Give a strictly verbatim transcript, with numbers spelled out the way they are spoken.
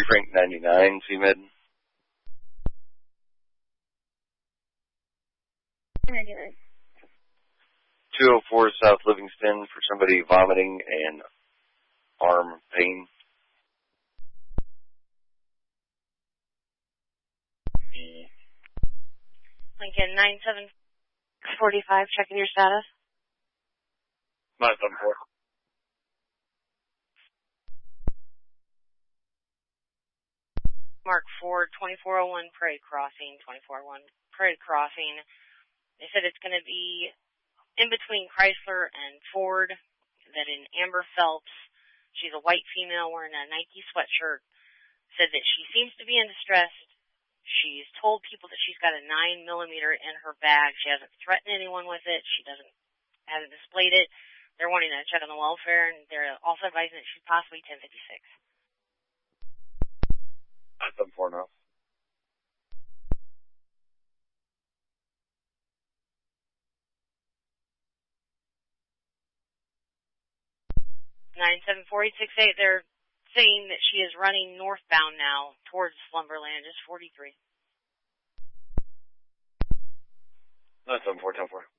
Frank ninety-nine, C M E D. ninety-nine. two oh four South Livingston for somebody vomiting and arm pain. Lincoln nine seven forty-five, checking your status. nine seven four. Mark Ford, twenty-four oh one Parade Crossing, twenty-four oh one Parade Crossing. They said it's going to be in between Chrysler and Ford, that in Amber Phelps, she's a white female wearing a Nike sweatshirt, said that she seems to be in distress. She's told people that she's got a nine millimeter in her bag. She hasn't threatened anyone with it. She doesn't, hasn't displayed it. They're wanting to check on the welfare, and they're also advising that she's possibly ten fifty-six. nine seven four now. nine seven four eight six eight, they're saying that she is running northbound now towards Slumberland, just forty-three. nine seven four ten four.